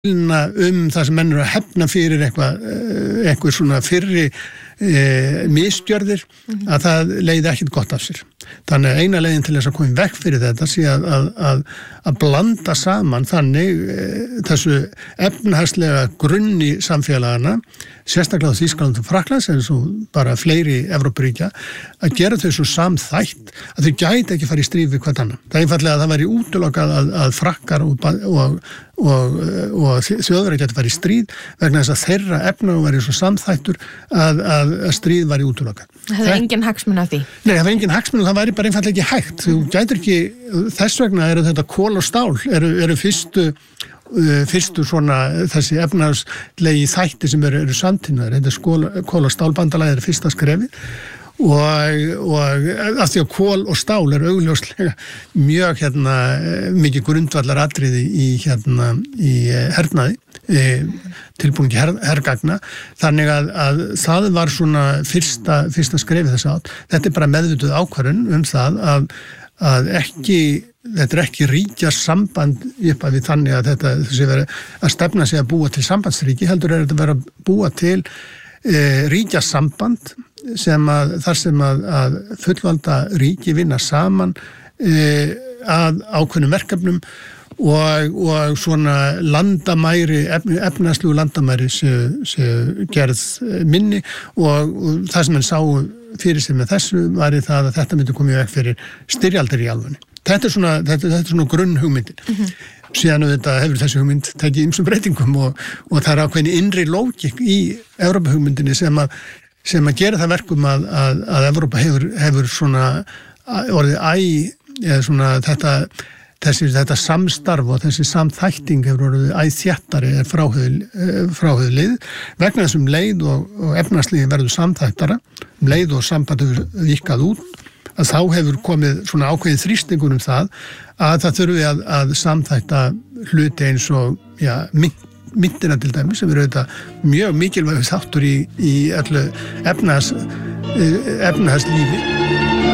það sem menn eru að hefna fyrir eitthvað svona fyrri misgjörðir að það leiði ekkert gott af sér. Þannig að eina leiðin til þess að koma vekk fyrir þetta sé að blanda saman þannig þessu efnahagslega grunni samfélagana, sérstaklega Þýskaland og Frakklands eins og bara fleiri Evrópuríkja, að gera þau svo samþætt að þau gæti ekki fara í stríð við hvert annað. Það er einfaldlega að það væri útilokað að Frakkar og Þjóðverjar gæti fara í stríð vegna þess að þeirra efnahag væri svo samþættur að stríð væri útilokað. Það er engin hagsmun af því? Nei, það var engin hagsmun og það væri bara einfaldlega ekki hægt. Þú gætir ekki, þess vegna eru þetta kol og stál, eru fyrstu svona þessi efnahagslegi þætti sem eru samtínaðir. Þetta kol og stálbandalagið er fyrsta skrefið og af því að kol og stál er augljóslega mjög mikið grundvallaratriði í hernaði, tilbúningi hergagna, þannig að það var svona fyrsta skrefið þess átt. Þetta er bara meðvituð ákvörðun það að þetta er ekki ríkjasamband við þannig að þessi verið að stefna sig að búa til sambandsríki, heldur er þetta verið að búa til ríkjasamband þar sem að fullvalda ríki vinna saman að ákveðnum verkefnum og svona landamæri, efnahagslegu landamæri sem gerð minni og það sem hann sá fyrir sig með þessu var það að þetta myndi komið vekk fyrir styrjaldir í alvunni. Þetta er svona grunnhugmyndin. Síðan auðvitað hefur þessi hugmynd tekið ýmsum breytingum og það er ákveðin innri lógik í Evrópuhugmyndinni sem að gera það verkum að Evrópa hefur svona orðið þetta samstarf og þessi samþætting hefur orðið þéttari fráhugðlið vegna þessum leið og efnahagslífið verður samþættara, leið og samband hefur víkkað út, að þá hefur komið svona ákveðin þrýstingur það að það þurfi að samþætta hluti eins og myntina til dæmis sem eru auðvitað mjög mikilvægur þáttur í öllu efnahagslífi.